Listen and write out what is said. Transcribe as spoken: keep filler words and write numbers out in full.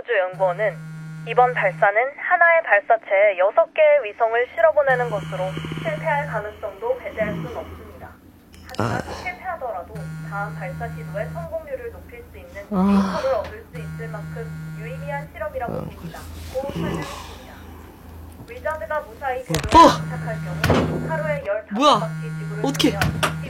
우주연구원은 이번 발사는 하나의 발사체에 여섯 개의 위성을 실어보내는 것으로 실패할 가능성도 배제할 수는 없습니다. 하지만 아... 실패하더라도 다음 발사 시도의 성공률을 높일 수 있는 아... 데이터를 얻을 수 있을 만큼 유의미한 실험이라고 아... 봅니다. 고 설명했습니다. 위자드가 무사히 궤도에 도착할 경우 하루에 열다섯 바퀴 지구를 돌며